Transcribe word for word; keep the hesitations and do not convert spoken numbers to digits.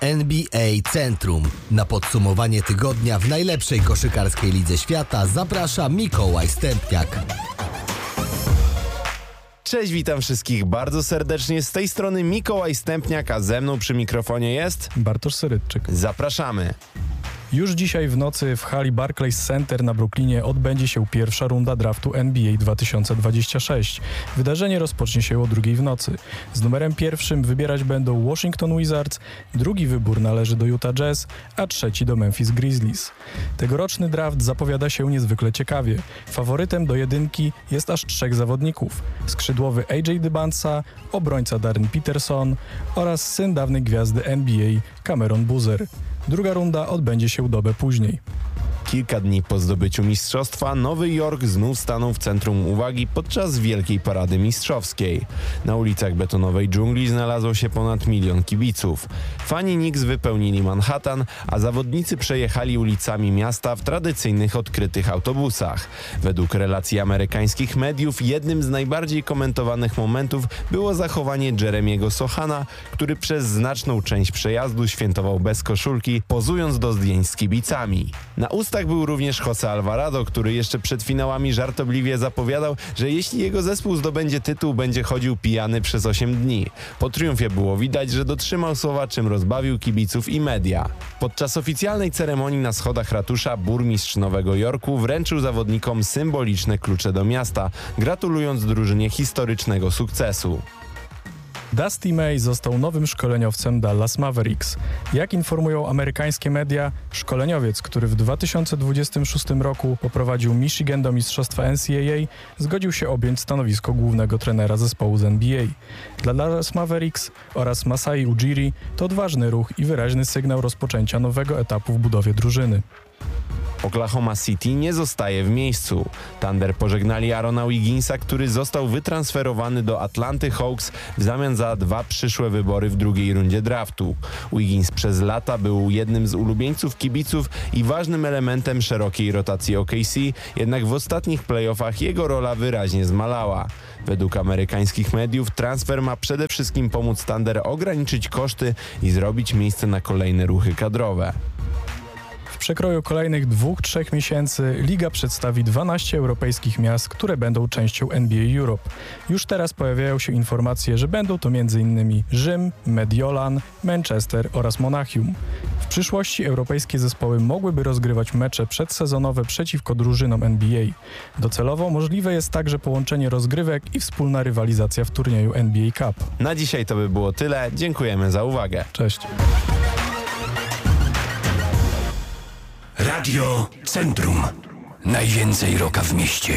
N B A Centrum. Na podsumowanie tygodnia w najlepszej koszykarskiej lidze świata zaprasza Mikołaj Stępniak. Cześć, witam wszystkich bardzo serdecznie. Z tej strony Mikołaj Stępniak, a ze mną przy mikrofonie jest Bartosz Syrytczyk. Zapraszamy. Już dzisiaj w nocy w hali Barclays Center na Brooklynie odbędzie się pierwsza runda draftu N B A dwa tysiące dwudziesty szósty. Wydarzenie rozpocznie się o drugiej w nocy. Z numerem pierwszym wybierać będą Washington Wizards, drugi wybór należy do Utah Jazz, a trzeci do Memphis Grizzlies. Tegoroczny draft zapowiada się niezwykle ciekawie. Faworytem do jedynki jest aż trzech zawodników. Skrzydłowy A J Dybantsa, obrońca Darren Peterson oraz syn dawnej gwiazdy N B A Cameron Boozer. Druga runda odbędzie się dobę później. Kilka dni po zdobyciu mistrzostwa Nowy Jork znów stanął w centrum uwagi podczas wielkiej parady mistrzowskiej. Na ulicach betonowej dżungli znalazło się ponad milion kibiców. Fani Knicks wypełnili Manhattan, a zawodnicy przejechali ulicami miasta w tradycyjnych odkrytych autobusach. Według relacji amerykańskich mediów jednym z najbardziej komentowanych momentów było zachowanie Jeremiego Sochana, który przez znaczną część przejazdu świętował bez koszulki, pozując do zdjęć z kibicami. Na ustach był również Jose Alvarado, który jeszcze przed finałami żartobliwie zapowiadał, że jeśli jego zespół zdobędzie tytuł, będzie chodził pijany przez osiem dni. Po triumfie było widać, że dotrzymał słowa, czym rozbawił kibiców i media. Podczas oficjalnej ceremonii na schodach ratusza burmistrz Nowego Jorku wręczył zawodnikom symboliczne klucze do miasta, gratulując drużynie historycznego sukcesu. Dusty May został nowym szkoleniowcem Dallas Mavericks. Jak informują amerykańskie media, szkoleniowiec, który w dwa tysiące dwudziestym szóstym roku poprowadził Michigan do mistrzostwa N C A A, zgodził się objąć stanowisko głównego trenera zespołu z N B A. Dla Dallas Mavericks oraz Masai Ujiri to odważny ruch i wyraźny sygnał rozpoczęcia nowego etapu w budowie drużyny. Oklahoma City nie zostaje w miejscu. Thunder pożegnali Aarona Wigginsa, który został wytransferowany do Atlanty Hawks w zamian za dwa przyszłe wybory w drugiej rundzie draftu. Wiggins przez lata był jednym z ulubieńców kibiców i ważnym elementem szerokiej rotacji O K C, jednak w ostatnich playoffach jego rola wyraźnie zmalała. Według amerykańskich mediów transfer ma przede wszystkim pomóc Thunder ograniczyć koszty i zrobić miejsce na kolejne ruchy kadrowe. W przekroju kolejnych dwóch, trzech miesięcy liga przedstawi dwanaście europejskich miast, które będą częścią N B A Europe. Już teraz pojawiają się informacje, że będą to między innymi Rzym, Mediolan, Manchester oraz Monachium. W przyszłości europejskie zespoły mogłyby rozgrywać mecze przedsezonowe przeciwko drużynom N B A. Docelowo możliwe jest także połączenie rozgrywek i wspólna rywalizacja w turnieju N B A Cup. Na dzisiaj to by było tyle. Dziękujemy za uwagę. Cześć. Radio Centrum. Najwięcej rocka w mieście.